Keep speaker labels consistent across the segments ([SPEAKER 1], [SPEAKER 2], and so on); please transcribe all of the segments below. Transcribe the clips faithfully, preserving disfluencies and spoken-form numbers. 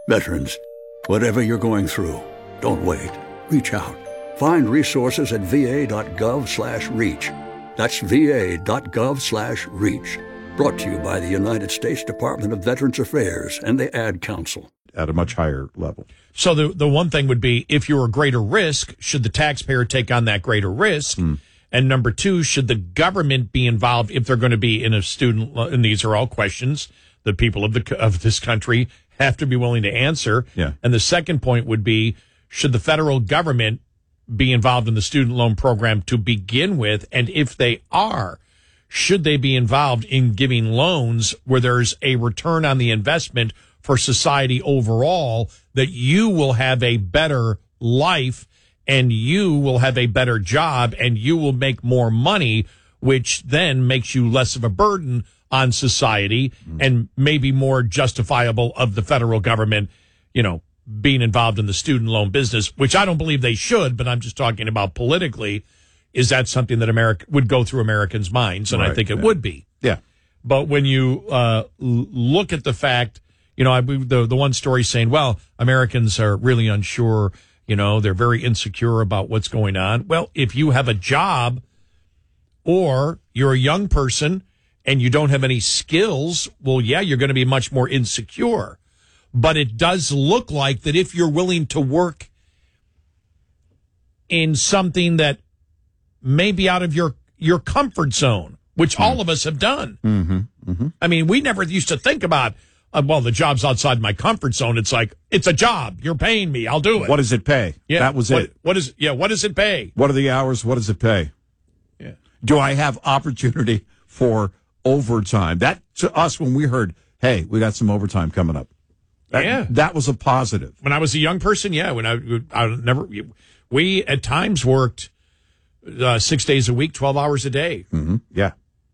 [SPEAKER 1] Veterans, whatever you're going through, don't wait. Reach out. Find resources at va.gov slash reach. That's va.gov slash reach. Brought to you by the United States Department of Veterans Affairs and the Ad Council.
[SPEAKER 2] At a much higher level.
[SPEAKER 3] So the the one thing would be, if you're a greater risk, should the taxpayer take on that greater risk? Mm. And number two, should the government be involved if they're going to be in a student? And these are all questions that people of the of this country have to be willing to answer.
[SPEAKER 2] Yeah.
[SPEAKER 3] And the second point would be, should the federal government be involved in the student loan program to begin with? And if they are, should they be involved in giving loans where there's a return on the investment for society overall, that you will have a better life and you will have a better job and you will make more money, which then makes you less of a burden on society mm. and maybe more justifiable of the federal government, you know, being involved in the student loan business, which I don't believe they should, but I'm just talking about politically. Is that something that America would go through Americans' minds? And right, I think it
[SPEAKER 2] yeah.
[SPEAKER 3] would be.
[SPEAKER 2] Yeah.
[SPEAKER 3] But when you uh, look at the fact, you know, I, the the one story saying, well, Americans are really unsure, you know, they're very insecure about what's going on. Well, if you have a job or you're a young person and you don't have any skills, well, yeah, you're going to be much more insecure. But it does look like that if you're willing to work in something that may be out of your, your comfort zone, which mm. all of us have done.
[SPEAKER 2] Mm-hmm. Mm-hmm.
[SPEAKER 3] I mean, we never used to think about, Uh, well, the job's outside my comfort zone. It's like, it's a job. You're paying me. I'll do it.
[SPEAKER 2] What does it pay?
[SPEAKER 3] Yeah,
[SPEAKER 2] that was
[SPEAKER 3] what,
[SPEAKER 2] it.
[SPEAKER 3] What is? Yeah. What does it pay?
[SPEAKER 2] What are the hours? What does it pay?
[SPEAKER 3] Yeah.
[SPEAKER 2] Do I have opportunity for overtime? That to us, when we heard, hey, we got some overtime coming up. That,
[SPEAKER 3] yeah.
[SPEAKER 2] That was a positive.
[SPEAKER 3] When I was a young person, yeah. When I, I never, we at times worked uh, six days a week, twelve hours a day.
[SPEAKER 2] Mm-hmm. Yeah.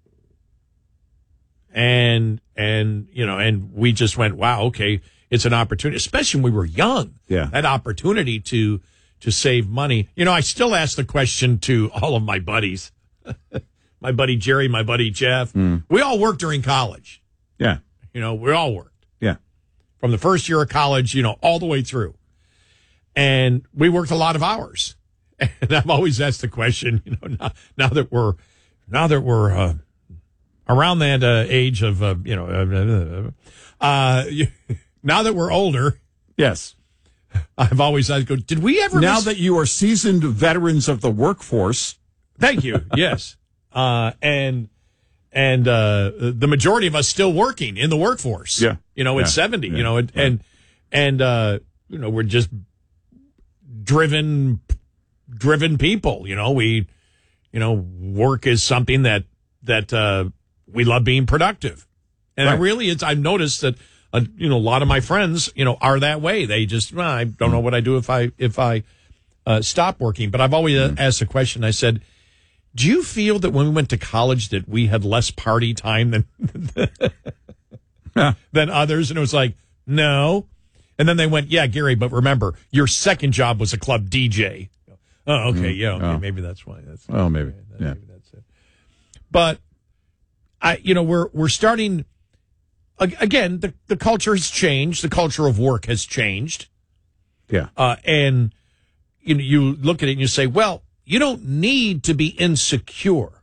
[SPEAKER 3] And, and, you know, and we just went, wow, okay, it's an opportunity, especially when we were young.
[SPEAKER 2] Yeah.
[SPEAKER 3] That opportunity to, to save money. You know, I still ask the question to all of my buddies, my buddy Jerry, my buddy Jeff.
[SPEAKER 2] Mm.
[SPEAKER 3] We all worked during college.
[SPEAKER 2] Yeah.
[SPEAKER 3] You know, we all worked.
[SPEAKER 2] Yeah.
[SPEAKER 3] From the first year of college, you know, all the way through. And we worked a lot of hours. And I've always asked the question, you know, now, now that we're, now that we're, uh, around that uh, age of, uh, you know, uh, uh, now that we're older.
[SPEAKER 2] Yes.
[SPEAKER 3] I've always I go, did we ever?
[SPEAKER 2] Now
[SPEAKER 3] miss-
[SPEAKER 2] that you are seasoned veterans of the workforce.
[SPEAKER 3] Thank you. Yes. Uh, and, and, uh, the majority of us still working in the workforce.
[SPEAKER 2] Yeah.
[SPEAKER 3] You know, at
[SPEAKER 2] yeah.
[SPEAKER 3] seventy,
[SPEAKER 2] yeah.
[SPEAKER 3] you know, and,
[SPEAKER 2] yeah.
[SPEAKER 3] and, and, uh, you know, we're just driven, driven people, you know, we, you know, work is something that, that, uh, we love being productive. And
[SPEAKER 2] right.
[SPEAKER 3] it really is. I've noticed that, uh, you know, a lot of my friends, you know, are that way. They just, well, I don't know what I do if I, if I, uh, stop working. But I've always mm. asked the question. I said, do you feel that when we went to college that we had less party time than,
[SPEAKER 2] yeah.
[SPEAKER 3] than others? And it was like, no. And then they went, yeah, Gary, but remember, your second job was a club D J. Oh, okay. Mm. Yeah. Okay. Oh. Maybe that's why. That's
[SPEAKER 2] well, maybe.
[SPEAKER 3] Okay,
[SPEAKER 2] yeah.
[SPEAKER 3] Maybe that's it. But, I, you know, we're, we're starting again, the, the culture has changed. The culture of work has changed.
[SPEAKER 2] Yeah.
[SPEAKER 3] Uh, and you know, you look at it and you say, well, you don't need to be insecure,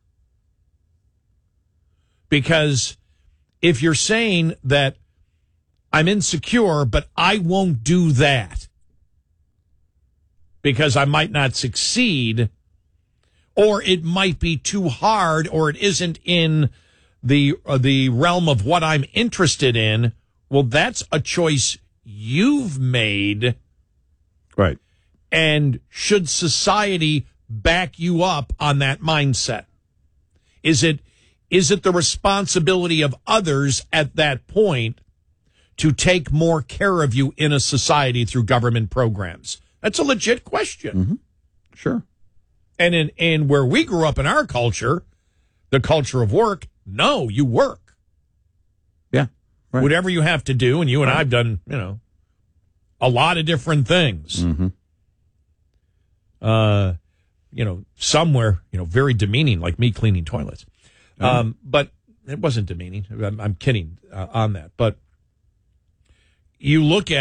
[SPEAKER 3] because if you're saying that I'm insecure, but I won't do that because I might not succeed, or it might be too hard, or it isn't in the uh, the realm of what I'm interested in, well, that's a choice you've made.
[SPEAKER 2] Right.
[SPEAKER 3] And should society back you up on that mindset? Is it is it the responsibility of others at that point to take more care of you in a society through government programs? That's a legit question.
[SPEAKER 2] Mm-hmm. Sure.
[SPEAKER 3] And in, in where we grew up in our culture, the culture of work, no, you work.
[SPEAKER 2] Yeah. Right.
[SPEAKER 3] Whatever you have to do, and you and
[SPEAKER 2] right.
[SPEAKER 3] I have done, you know, a lot of different things.
[SPEAKER 2] Mm-hmm.
[SPEAKER 3] Uh, you know, somewhere, you know, very demeaning, like me cleaning toilets. Oh. Um, but it wasn't demeaning. I'm, I'm kidding uh, on that. But you look at